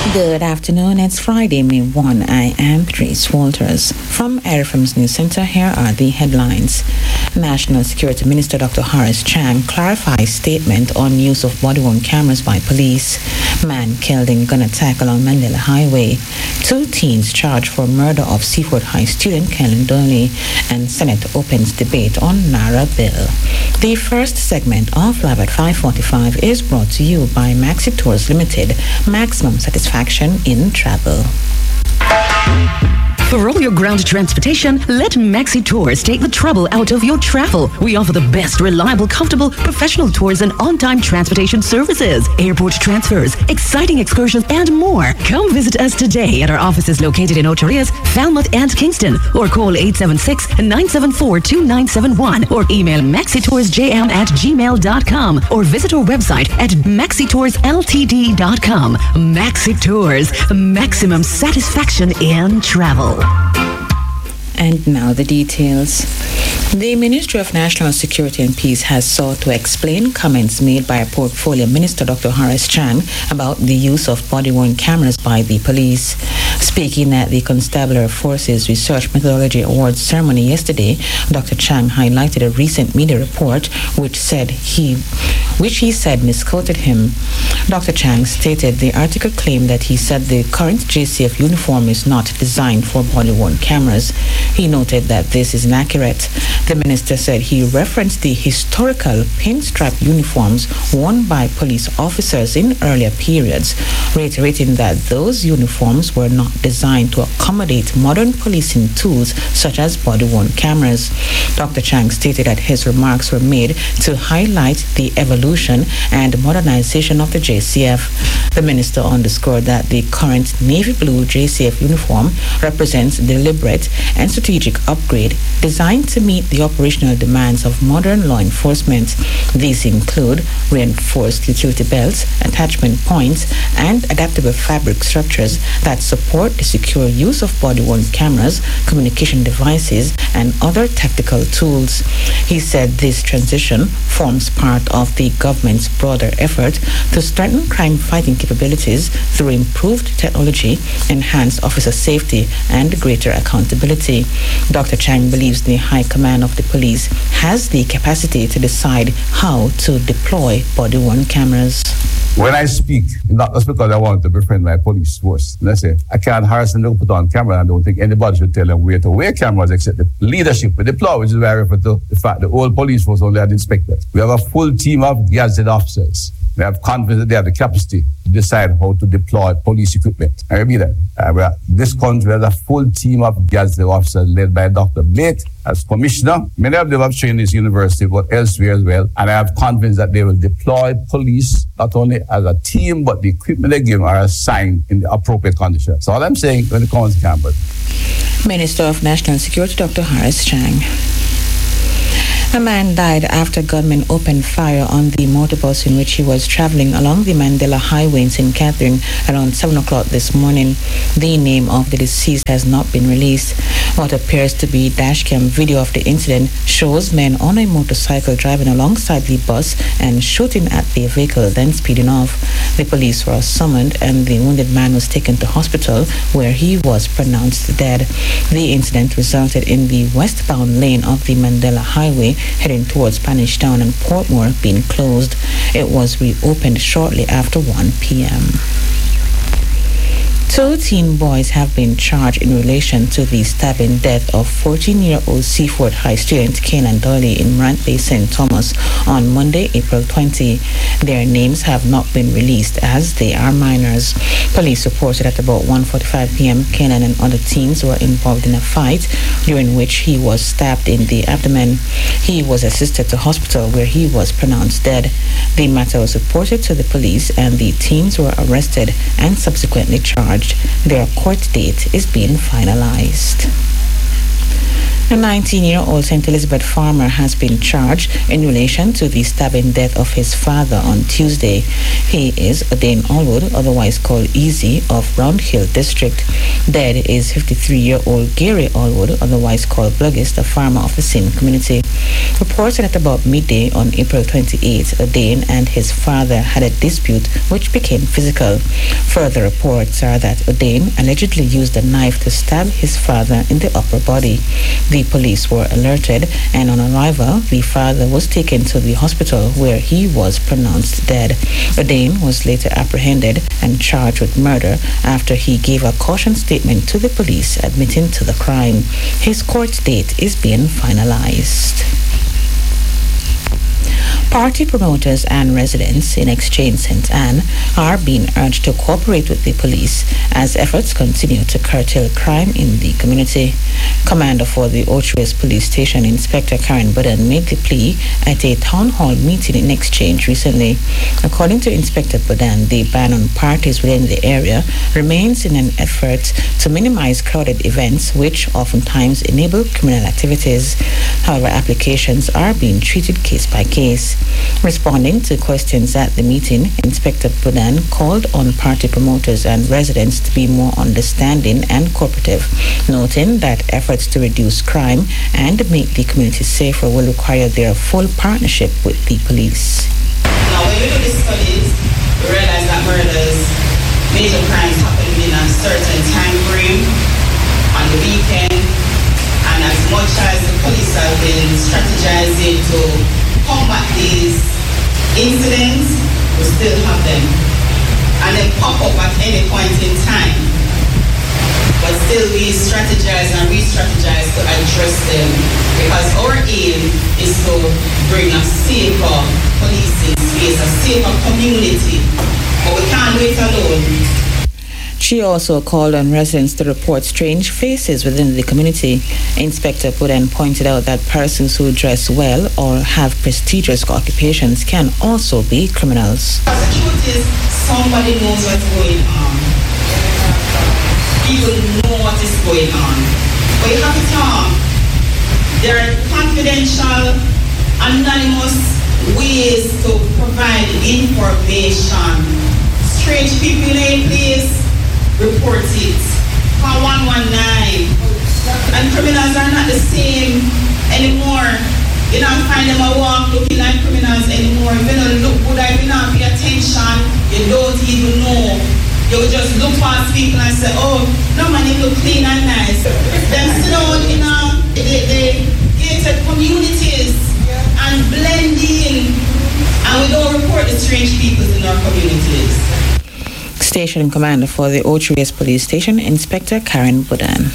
Good afternoon. It's Friday, May 1. I am Patrice Walters. From AirFM's News Center, here are the headlines. National Security Minister Dr. Horace Chang clarifies statement on use of body-worn cameras by police. Man killed in gun attack along Mandela Highway. 2 teens charged for murder of Seaford High student Kellen Donnelly. And Senate opens debate on Naira bill. The first segment of Live at 5:45 is brought to you by Maxi Tours Limited. Maximum satisfaction in travel. For all your ground transportation, let Maxi Tours take the trouble out of your travel. We offer the best, reliable, comfortable, professional tours and on-time transportation services, airport transfers, exciting excursions, and more. Come visit us today at our offices located in Ocho Rios, Falmouth, and Kingston, or call 876-974-2971, or email maxitours.jm@gmail.com, or visit our website at maxitoursltd.com. Maxi Tours, maximum satisfaction in travel. And now the details. The Ministry of National Security and Peace has sought to explain comments made by Portfolio Minister Dr. Horace Chang about the use of body-worn cameras by the police. Speaking at the Constabulary Forces Research Methodology Awards ceremony yesterday, Dr. Chang highlighted a recent media report which he said misquoted him. Dr. Chang stated the article claimed that he said the current JCF uniform is not designed for body-worn cameras. He noted that this is inaccurate. The minister said he referenced the historical pinstripe uniforms worn by police officers in earlier periods, reiterating that those uniforms were not designed to accommodate modern policing tools such as body-worn cameras. Dr. Chang stated that his remarks were made to highlight the evolution and modernization of the JCF. The minister underscored that the current navy blue JCF uniform represents deliberate and strategic upgrade designed to meet the operational demands of modern law enforcement. These include reinforced utility belts, attachment points, and adaptable fabric structures that support the secure use of body-worn cameras, communication devices, and other tactical tools. He said this transition forms part of the government's broader effort to strengthen crime-fighting capabilities through improved technology, enhanced officer safety, and greater accountability. Dr. Chang believes the High Command of the police has the capacity to decide how to deploy body-worn cameras. When I speak, not just because I want to befriend my police force, and I say, I can't harass them to put on camera. I don't think anybody should tell them where to wear cameras except the leadership to deploy, which is why I refer to the fact the whole police force only had inspectors. We have a full team of gazetted officers. We have confidence that they have the capacity to decide how to deploy police equipment. I repeat that. This country has a full team of gazetted officers led by Dr. Blake as commissioner. Many of them have trained in this university, but elsewhere as well. And I have confidence that they will deploy police not only as a team, but the equipment they give are assigned in the appropriate conditions. So all I'm saying when it comes to cameras. Minister of National Security Dr. Horace Chang. A man died after gunmen opened fire on the motorbus in which he was traveling along the Mandela Highway in St. Catherine around 7 o'clock this morning. The name of the deceased has not been released. What appears to be dashcam video of the incident shows men on a motorcycle driving alongside the bus and shooting at the vehicle, then speeding off. The police were summoned and the wounded man was taken to hospital where he was pronounced dead. The incident resulted in the westbound lane of the Mandela Highway heading towards Spanish Town and Portmore being closed. It was reopened shortly after 1 p.m. 2 teen boys have been charged in relation to the stabbing death of 14-year-old Seaford High student Kellen Donnelly in Rantley St. Thomas on Monday, April 20. Their names have not been released as they are minors. Police reported at about 1:45 p.m. Kellen and other teens were involved in a fight during which he was stabbed in the abdomen. He was assisted to hospital where he was pronounced dead. The matter was reported to the police and the teens were arrested and subsequently charged. Their court date is being finalized. A 19-year-old St. Elizabeth farmer has been charged in relation to the stabbing death of his father on Tuesday. He is Odane Allwood, otherwise called Easy, of Round Hill District. Dead is 53-year-old Gary Allwood, otherwise called Bluggist, a farmer of the same community. Reports that at about midday on April 28, Odane and his father had a dispute which became physical. Further reports are that Odane allegedly used a knife to stab his father in the upper body. The police were alerted, and on arrival, the father was taken to the hospital where he was pronounced dead. Odane was later apprehended and charged with murder after he gave a caution statement to the police admitting to the crime. His court date is being finalized. Party promoters and residents in Exchange St. Anne are being urged to cooperate with the police as efforts continue to curtail crime in the community. Commander for the Ocho-Rios Police Station, Inspector Karen Budden, made the plea at a town hall meeting in Exchange recently. According to Inspector Budden, the ban on parties within the area remains in an effort to minimize crowded events which oftentimes enable criminal activities. However, applications are being treated case by case. Responding to questions at the meeting, Inspector Budden called on party promoters and residents to be more understanding and cooperative, noting that efforts to reduce crime and make the community safer will require their full partnership with the police. Now, when we do these studies, we realize that murders, major crimes happen in a certain time frame, on the weekend, and as much as the police have been strategizing to combat these incidents, we still have them. And they pop up at any point in time. But still we strategize and re-strategize to address them, because our aim is to bring a safer policing space, a safer community. But we can't do it alone. She also called on residents to report strange faces within the community. Inspector Budden pointed out that persons who dress well or have prestigious occupations can also be criminals. The truth is, somebody knows what's going on. People know what is going on. But you have to talk. There are confidential, anonymous ways to provide information. Strange people in a place, report it. Call 119. And criminals are not the same anymore. You don't find them a walk looking like criminals anymore. If you don't look good, if you don't pay attention, you don't even know. You just look past people and say, oh, no man, you look clean and nice. Them sit down in the gated communities and blend in. And we don't report the strange people in our communities. Station Commander for the Ocho-Rios Police Station, Inspector Karen Budden.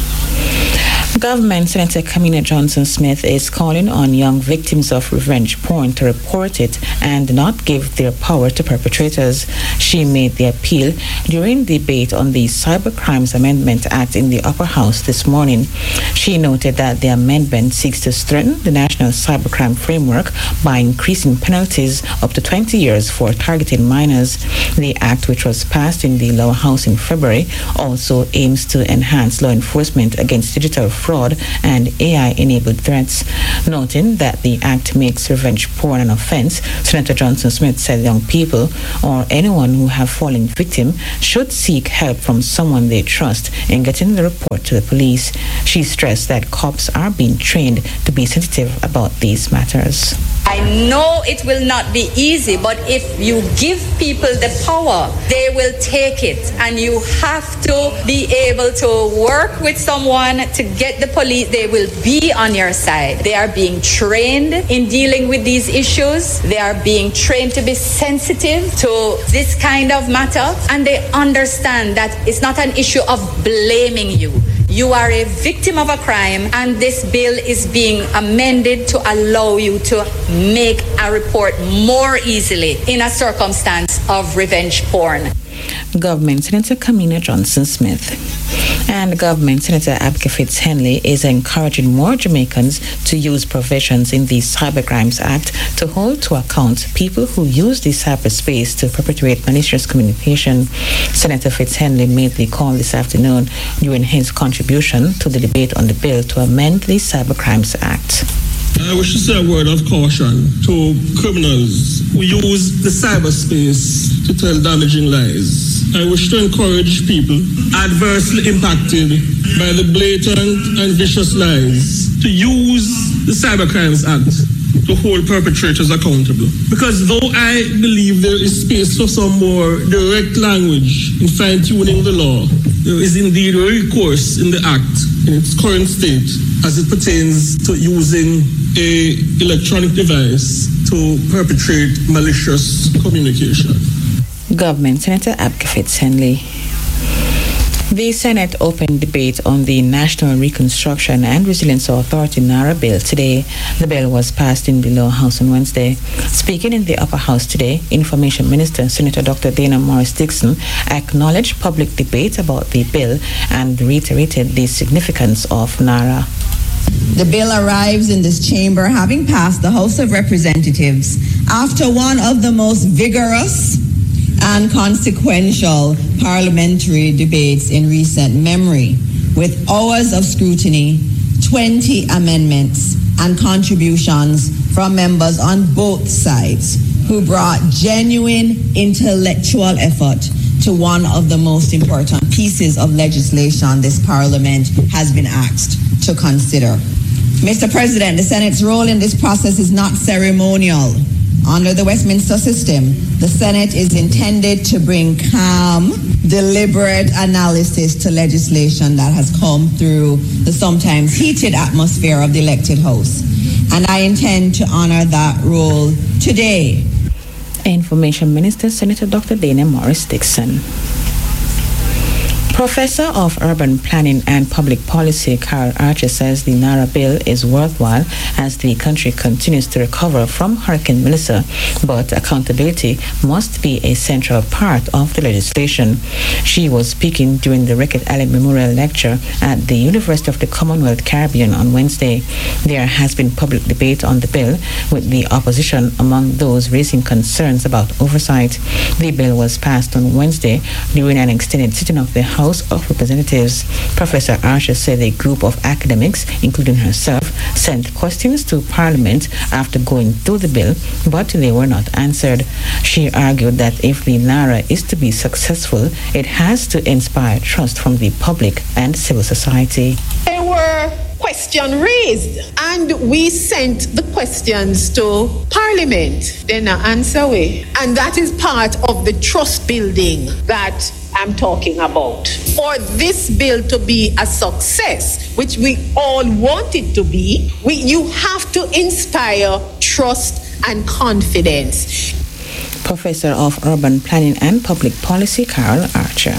Government Senator Kamina Johnson-Smith is calling on young victims of revenge porn to report it and not give their power to perpetrators. She made the appeal during the debate on the Cybercrimes Amendment Act in the Upper House this morning. She noted that the amendment seeks to strengthen the national cybercrime framework by increasing penalties up to 20 years for targeting minors. The act, which was passed in the Lower House in February, also aims to enhance law enforcement against digital fraud and AI-enabled threats. Noting that the act makes revenge porn an offense, Senator Johnson-Smith said young people or anyone who have fallen victim should seek help from someone they trust in getting the report to the police. She stressed that cops are being trained to be sensitive about these matters. I know it will not be easy, but if you give people the power, they will take it. And you have to be able to work with someone to get the police. They will be on your side. They are being trained in dealing with these issues. They are being trained to be sensitive to this kind of matter. And they understand that it's not an issue of blaming you. You are a victim of a crime, and this bill is being amended to allow you to make a report more easily in a circumstance of revenge porn. Government Senator Kamina Johnson-Smith. And Government Senator Abigail Fitz-Henley is encouraging more Jamaicans to use provisions in the Cybercrimes Act to hold to account people who use the cyberspace to perpetuate malicious communication. Senator Fitz-Henley made the call this afternoon during his contribution to the debate on the bill to amend the Cybercrimes Act. I wish to say a word of caution to criminals who use the cyberspace to tell damaging lies. I wish to encourage people adversely impacted by the blatant and vicious lies to use the Cybercrimes Act to hold perpetrators accountable. Because though I believe there is space for some more direct language in fine-tuning the law, there is indeed a recourse in the Act in its current state as it pertains to using an electronic device to perpetrate malicious communication. Government Senator Abigail Fitz-Henley. The Senate opened debate on the National Reconstruction and Resilience Authority NARA bill today. The bill was passed in the lower house on Wednesday. Speaking in the upper house today, Information Minister Senator Dr. Dana Morris-Dixon acknowledged public debate about the bill and reiterated the significance of NARA. The bill arrives in this chamber having passed the House of Representatives after one of the most vigorous and consequential parliamentary debates in recent memory, with hours of scrutiny, 20 amendments, and contributions from members on both sides who brought genuine intellectual effort to one of the most important pieces of legislation this Parliament has been asked to consider. Mr. President, the Senate's role in this process is not ceremonial. Under the Westminster system, the Senate is intended to bring calm, deliberate analysis to legislation that has come through the sometimes heated atmosphere of the elected House. And I intend to honor that role today. Information Minister Senator Dr. Dana Morris-Dixon. Professor of Urban Planning and Public Policy Carol Archer says the NARA bill is worthwhile as the country continues to recover from Hurricane Melissa, but accountability must be a central part of the legislation. She was speaking during the Rickett Allen Memorial Lecture at the University of the Commonwealth Caribbean on Wednesday. There has been public debate on the bill, with the opposition among those raising concerns about oversight. The bill was passed on Wednesday during an extended sitting of the House of Representatives. Professor Archer said a group of academics, including herself, sent questions to Parliament after going through the bill, but they were not answered. She argued that if the NARA is to be successful, it has to inspire trust from the public and civil society. There were questions raised, and we sent the questions to Parliament. They not answer away. And that is part of the trust building that I'm talking about. For this bill to be a success, which we all want it to be, you have to inspire trust and confidence. Professor of Urban Planning and Public Policy, Carol Archer.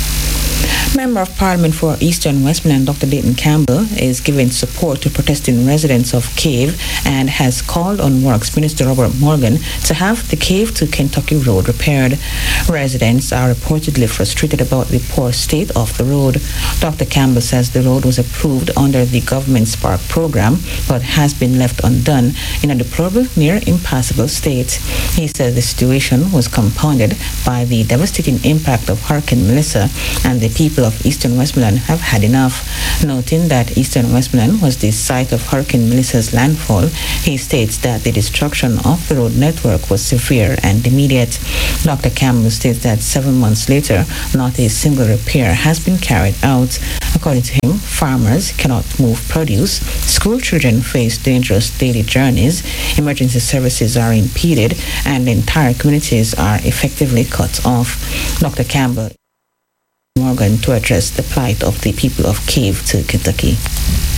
Member of Parliament for Eastern Westmoreland, Dr. Dayton Campbell, is giving support to protesting residents of Cave and has called on Works Minister Robert Morgan to have the Cave to Kentucky Road repaired. Residents are reportedly frustrated about the poor state of the road. Dr. Campbell says the road was approved under the government Spark program but has been left undone in a deplorable, near impassable state. He says the situation was compounded by the devastating impact of Hurricane Melissa, and the people of Eastern Westmoreland have had enough. Noting that Eastern Westmoreland was the site of Hurricane Melissa's landfall, he states that the destruction of the road network was severe and immediate. Dr. Campbell states that 7 months later, not a single repair has been carried out. According to him, farmers cannot move produce, school children face dangerous daily journeys, emergency services are impeded, and entire communities are effectively cut off. Dr. Campbell Morgan to address the plight of the people of Cave to Kentucky.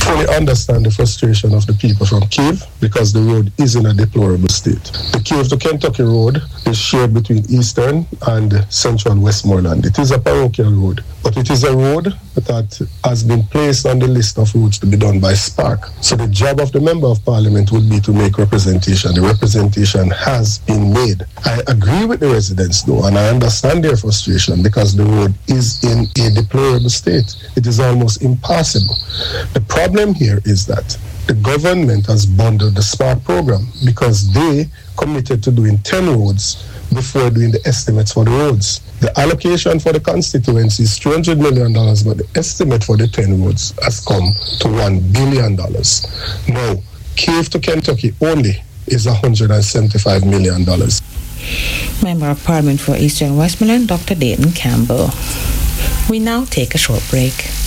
fully understand the frustration of the people from Cave because the road is in a deplorable state. The Cave to Kentucky road is shared between Eastern and Central Westmoreland. It is a parochial road, but it is a road that has been placed on the list of roads to be done by SPARC. So the job of the Member of Parliament would be to make representation. The representation has been made. I agree with the residents though, and I understand their frustration because the road is in a deplorable state. It is almost impassable. The problem here is that the government has bundled the SPARC program because they committed to doing 10 roads before doing the estimates for the roads. The allocation for the constituency is $200 million, but the estimate for the 10 roads has come to $1 billion. Now, Cave to Kentucky only is $175 million. Member of Parliament for Eastern Westmoreland, Dr. Dayton Campbell. We now take a short break.